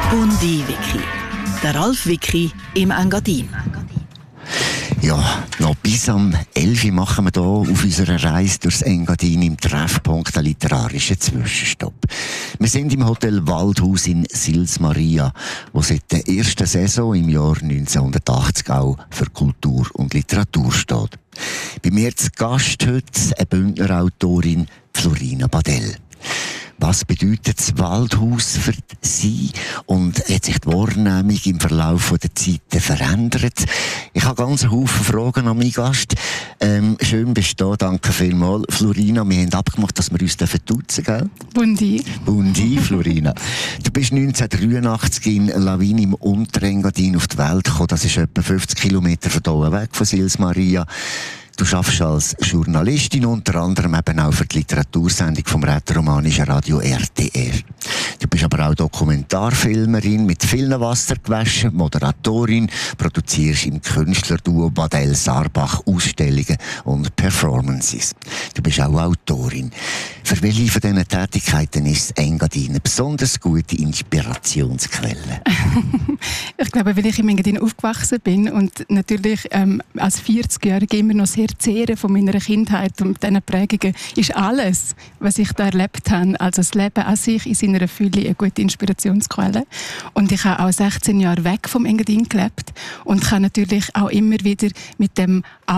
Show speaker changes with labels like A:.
A: Bundi-Wiki. Der Ralf Wiki im Engadin.
B: Ja, noch bis am 11 Uhr machen wir hier auf unserer Reise durchs Engadin im Treffpunkt einen literarischen Zwischenstopp. Wir sind im Hotel Waldhaus in Sils Maria, wo seit der ersten Saison im Jahr 1980 auch für Kultur und Literatur steht. Bei mir zu Gast heute eine Bündner Autorin, Florina Badell. Was bedeutet das Waldhaus für Sie? Und hat sich die Wahrnehmung im Verlauf der Zeit verändert? Ich habe ganz viele Fragen an meinen Gast. Schön bist du da, danke vielmals. Florina, wir haben abgemacht, dass wir uns duzen, gell?
C: Bundi.
B: Bundi, Florina. Du bist 1983 in Lawin im Unterengadin auf die Welt gekommen. Das ist etwa 50 Kilometer von hier weg, von Sils Maria. Du arbeitest als Journalistin, unter anderem eben auch für die Literatursendung vom rätoromanischen Radio RTR. Du bist aber auch Dokumentarfilmerin mit vielen Wassergewaschen, Moderatorin, produzierst im Künstlerduo Badell Sarbach Ausstellungen und Performances. Du bist auch Autorin. Für welche von diesen Tätigkeiten ist Engadin eine besonders gute Inspirationsquelle?
C: Ich glaube, weil ich im Engadin aufgewachsen bin und natürlich als 40-Jährige immer noch sehr zehren von meiner Kindheit und diesen Prägungen, ist alles, was ich da erlebt habe, also das Leben an sich in seiner Fülle, eine gute Inspirationsquelle. Und ich habe auch 16 Jahre weg vom Engadin gelebt und kann natürlich auch immer wieder mit dem